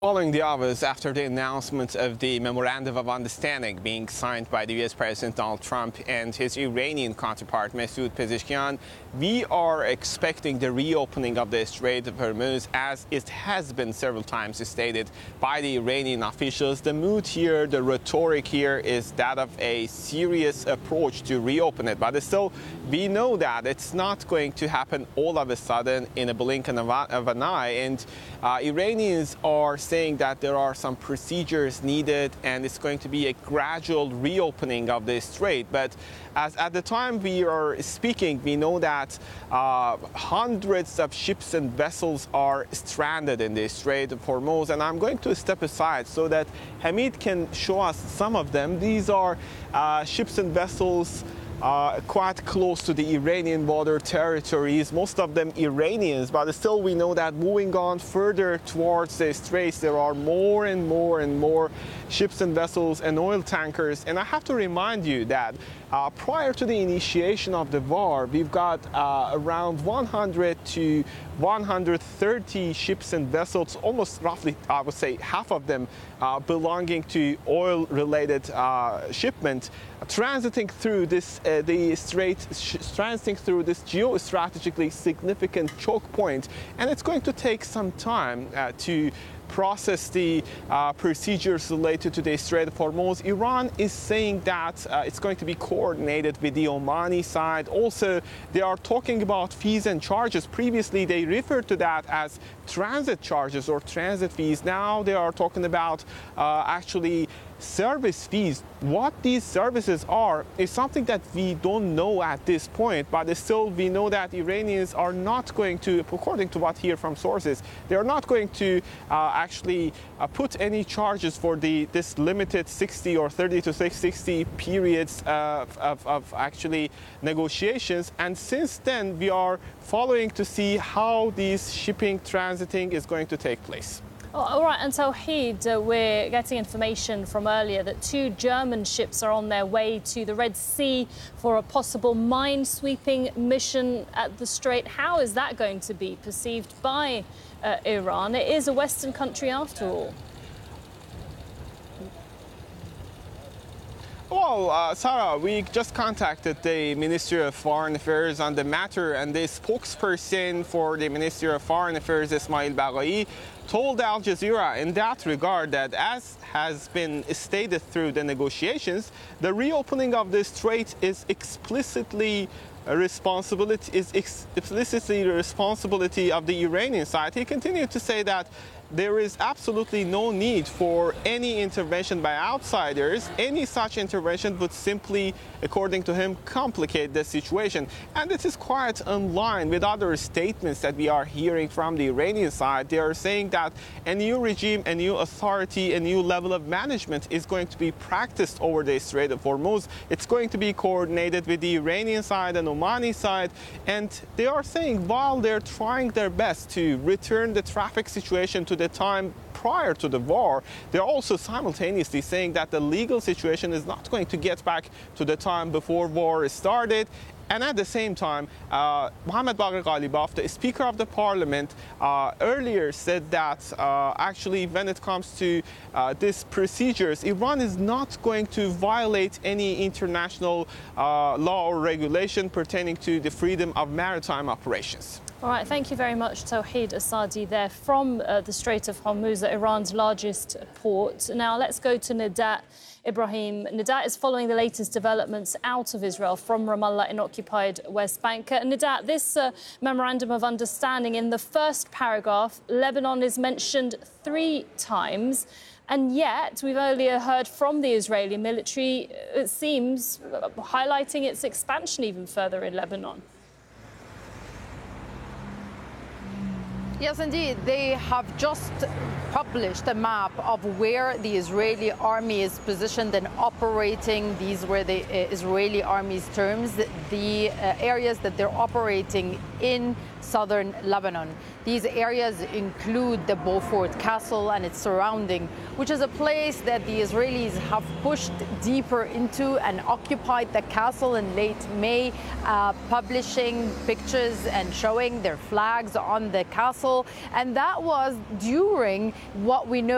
Following the hours after the announcement of the Memorandum of Understanding being signed by the U.S. President Donald Trump and his Iranian counterpart Masoud Pezeshkian, we are expecting the reopening of the Strait of Hormuz, as it has been several times stated by the Iranian officials. The mood here, the rhetoric here is that of a serious approach to reopen it. But still, we know that it's not going to happen all of a sudden in a blink of an eye. And Iranians are saying that there are some procedures needed and it's going to be a gradual reopening of the strait. But as at the time we are speaking, we know that hundreds of ships and vessels are stranded in the Strait of Hormuz. And I'm going to step aside so that Hamid can show us some of them. These are ships and vessels quite close to the Iranian border territories, most of them Iranians, but still we know that moving on further towards the straits, there are more and more ships and vessels and oil tankers. And I have to remind you that prior to the initiation of the war, we've got around 100 to 130 ships and vessels, almost roughly, I would say, half of them belonging to oil-related shipment, transiting through this transiting through this geostrategically significant choke point. And it's going to take some time to process the procedures related to the Strait of Hormuz. Iran is saying that it's going to be coordinated with the Omani side. Also, they are talking about fees and charges. Previously, they referred to that as transit charges or transit fees. Now they are talking about actually service fees. What these services are is something that we don't know at this point, but still we know that Iranians are not going to, according to what I hear from sources, they are not going to actually put any charges for this limited 60 or 30 to 60 periods of actually negotiations. And since then we are following to see how these shipping transiting is going to take place. All right, and Tawheed, we're getting information from earlier that 2 German ships are on their way to the Red Sea for a possible mine-sweeping mission at the Strait. How is that going to be perceived by Iran? It is a Western country after all. Well, Sarah, we just contacted the Ministry of Foreign Affairs on the matter, and the spokesperson for the Ministry of Foreign Affairs, Ismail Baghai, told Al Jazeera in that regard that, as has been stated through the negotiations, the reopening of the strait is explicitly the responsibility of the Iranian side. He continued to say that there is absolutely no need for any intervention by outsiders. Any such intervention would simply, according to him, complicate the situation. And this is quite in line with other statements that we are hearing from the Iranian side. They are saying that a new regime, a new authority, a new level of management is going to be practiced over the Strait of Hormuz. It's going to be coordinated with the Iranian side and Omani side. And they are saying while they're trying their best to return the traffic situation to the time prior to the war, they're also simultaneously saying that the legal situation is not going to get back to the time before war started. And at the same time, Mohammad Bagher Ghalibaf, the Speaker of the Parliament, earlier said that actually when it comes to these procedures, Iran is not going to violate any international law or regulation pertaining to the freedom of maritime operations. All right, thank you very much, Tawheed Asadi there from the Strait of Hormuz, Iran's largest port. Now let's go to Nidat Ibrahim. Nidat is following the latest developments out of Israel from Ramallah in occupied West Bank. Nidat, this memorandum of understanding, in the first paragraph, Lebanon is mentioned 3 times. And yet, we've earlier heard from the Israeli military, it seems, highlighting its expansion even further in Lebanon. Yes, indeed. They have just published a map of where the Israeli army is positioned and operating. These were the Israeli army's terms, the areas that they're operating in southern Lebanon. These areas include the Beaufort Castle and its surrounding, which is a place that the Israelis have pushed deeper into and occupied the castle in late May, publishing pictures and showing their flags on the castle. And that was during what we know